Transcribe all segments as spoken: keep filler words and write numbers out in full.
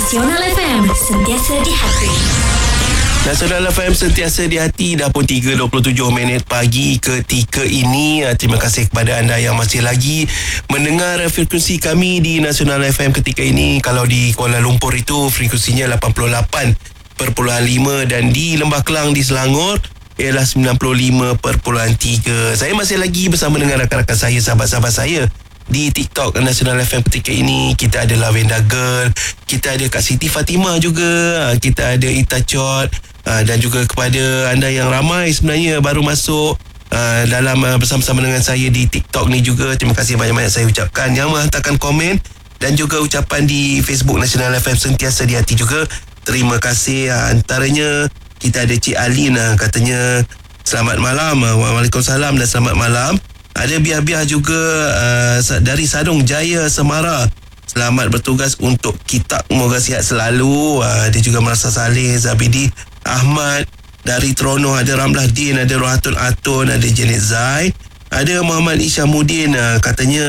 Nasional F M, sentiasa di hati. Nasional F M sentiasa di hati. Dah pun tiga dua puluh tujuh minit pagi ketika ini. Terima kasih kepada anda yang masih lagi mendengar frekuensi kami di Nasional F M ketika ini. Kalau di Kuala Lumpur itu frekuensinya lapan puluh lapan perpuluhan lima dan di Lembah Kelang di Selangor ialah sembilan puluh lima perpuluhan tiga. Saya masih lagi bersama dengan rakan-rakan saya, sahabat-sahabat saya di TikTok Nasional F M ketika ini. Kita ada Lavenda Girl, kita ada Kak Siti Fatimah juga, kita ada Ita Chot, dan juga kepada anda yang ramai sebenarnya baru masuk uh, dalam uh, bersama-sama dengan saya di TikTok ni juga. Terima kasih banyak-banyak saya ucapkan yang menghantarkan komen dan juga ucapan di Facebook Nasional F M sentiasa di hati juga. Terima kasih. Uh, antaranya kita ada Cik Alin, uh, katanya selamat malam. Uh, Waalaikumsalam dan selamat malam. Ada Biah-Biah juga uh, dari Sadung Jaya Semara. Selamat bertugas untuk kita, semoga sihat selalu. Uh, dia juga merasa saleh. Zabidi Ahmad dari Terono, ada Ramlah Din, ada Rohatun Atun, ada Janet Zai, ada Muhammad Isyamuddin, uh, katanya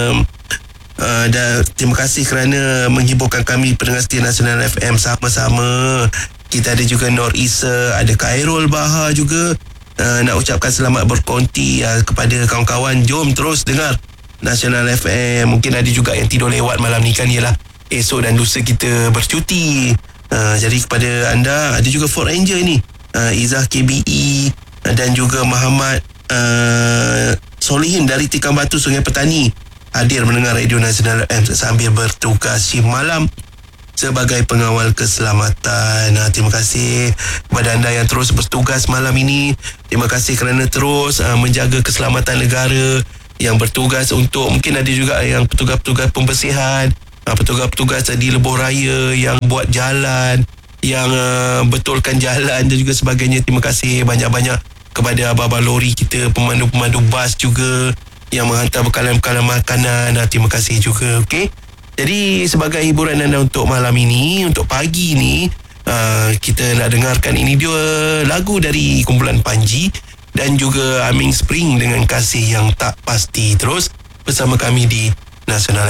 uh, dah, terima kasih kerana menghiburkan kami pendengar setia Nasional F M sama-sama. Kita ada juga Nur Isa, ada Khairul Bahar juga. Uh, nak ucapkan selamat berkonti uh, kepada kawan-kawan. Jom terus dengar Nasional F M. Mungkin ada juga yang tidur lewat malam ni kan, ialah esok dan lusa kita bercuti. Uh, jadi kepada anda, ada juga Ford Ranger ni, uh, Izzah K B E, uh, dan juga Muhammad uh, Solihin dari Tikam Batu Sungai Petani hadir mendengar Radio Nasional F M sambil bertugas shift malam sebagai pengawal keselamatan. Uh, terima kasih kepada anda yang terus bertugas malam ini. Terima kasih kerana terus uh, menjaga keselamatan negara, yang bertugas untuk, mungkin ada juga yang petugas-petugas pembersihan, uh, petugas-petugas di lebuh raya yang buat jalan, yang uh, betulkan jalan dan juga sebagainya. Terima kasih banyak-banyak kepada abang-abang lori kita, pemandu-pemandu bas juga yang menghantar bekalan-bekalan makanan. Uh, terima kasih juga. Okey. Jadi sebagai hiburan anda untuk malam ini, untuk pagi ini, uh, kita nak dengarkan ini dia lagu dari kumpulan Panji dan juga Aming Spring dengan Kasih Yang Tak Pasti. Terus bersama kami di Nasional